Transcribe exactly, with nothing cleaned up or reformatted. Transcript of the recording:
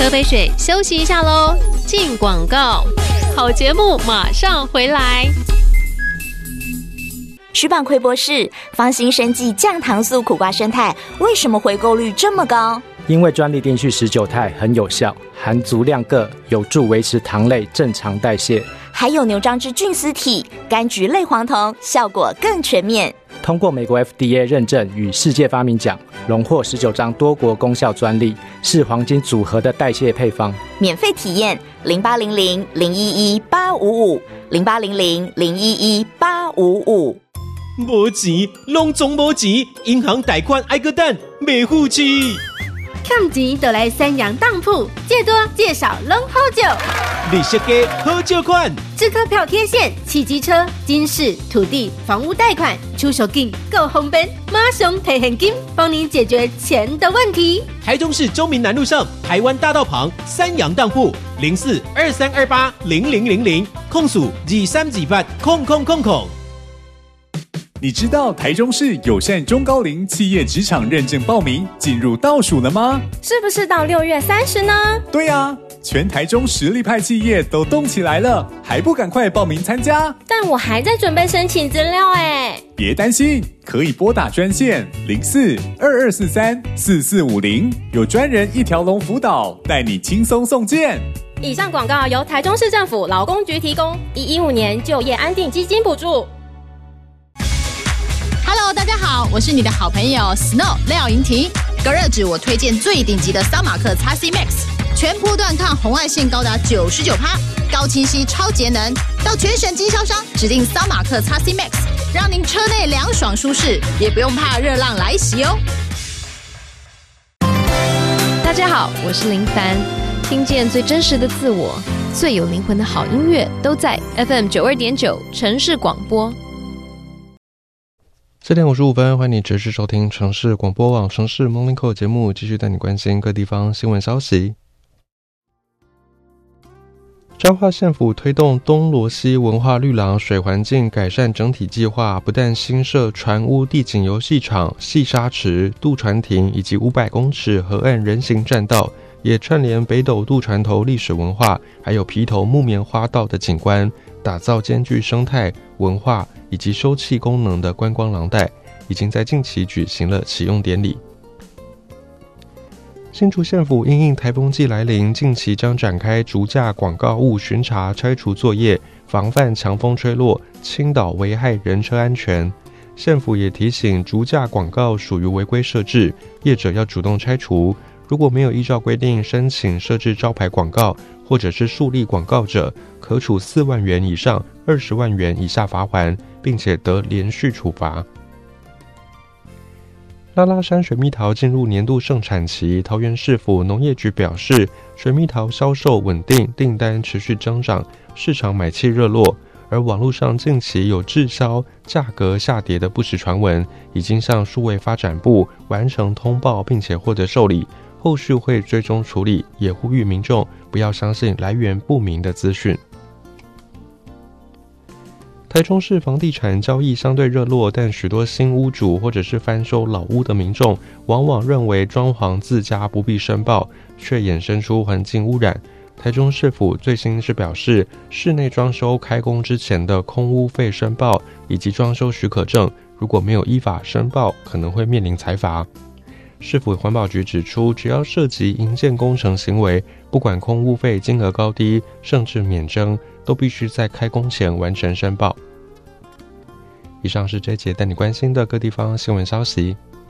喝杯水休息一下咯，进广告。好节目马上回来。 徐榜奎博士，芳心生技降糖素苦瓜胜肽为什么回购率这么高？ 因为专利定序十九肽很有效，含足量铬，有助维持糖类正常代谢， 还有牛樟芝菌丝体、柑橘类黄酮，效果更全面。 通过美国 F D A 认证与世界发明奖，荣获十九张多国功效专利，是黄金组合的代谢配方。 免费体验零八零零零一一八五五零八零零零一一八五五。 没钱，拢总没钱，银行贷款爱个等，没付起。 欠钱就来三洋当铺，借多借少拢好酒。 利息低，好借款。 支科票贴现，汽机车、金饰、土地、房屋贷款，出手金够方便，马上提现金，帮您解决钱的问题。 台中市中民南路上，台湾大道旁三洋当铺零四二三二八零零零零，控诉二三二八空空空空。 你知道台中市友善中高龄企业职场认证报名进入倒数了吗？ 是不是到六月三十呢？ 对啊，全台中实力派企业都动起来了，还不赶快报名参加？ 但我还在准备申请资料哎。 别担心，可以拨打专线零四二二四三四四五零，有专人一条龙辅导，带你轻松送件。 以上广告由台中市政府劳工局提供，一一五年就业安定基金补助。 Hello， 大家好，我是你的好朋友 Snow 廖莹婷。隔热纸我推荐最顶级的桑马克 X C Max， 全波段抗红外线高达 百分之九十九， 高清晰超节能，到全省经销商指定桑马克 X C Max， 让您车内凉爽舒适，也不用怕热浪来袭哦。 大家好，我是林凡，听见最真实的自我，最有灵魂的好音乐都在 F M 九十二点九 城市广播。 四点五十五分，欢迎你持续收听城市广播网城市 Morning Call 节目，继续带你关心各地方新闻消息。彰化县府推动东螺溪文化绿廊水环境改善整体计划，不但新设船屋地景游戏场、细沙池、渡船亭以及五百公尺河岸人行栈道，也串联北斗渡船头历史文化，还有皮头木棉花道的景观，打造兼具生态、文化以及收气功能的观光廊带，已经在近期举行了启用典礼。新竹县府因应台风季来临，近期将展开竹架广告物巡查拆除作业，防范强风吹落倾倒危害人车安全。县府也提醒，竹架广告属于违规设置，业者要主动拆除。如果没有依照规定申请设置招牌广告或者是树立广告者，可处四万元以上二十万元以下罚锾，并且得连续处罚。拉拉山水蜜桃进入年度盛产期，桃园市府农业局表示，水蜜桃销售稳定，订单持续增长，市场买气热络。而网络上近期有滞销、价格下跌的不实传闻，已经向数位发展部完成通报，并且获得受理，后续会追踪处理，也呼吁民众不要相信来源不明的资讯。台中市房地产交易相对热络，但许多新屋主或者是翻修老屋的民众，往往认为装潢自家不必申报，却衍生出环境污染。台中市府最新是表示，室内装修开工之前的空屋费申报以及装修许可证，如果没有依法申报，可能会面临裁罚。市府环保局指出，只要涉及营建工程行为，不管空屋费金额高低，甚至免征，都必须在开工前完成申报。以上是这一节带你关心的各地方新闻消息。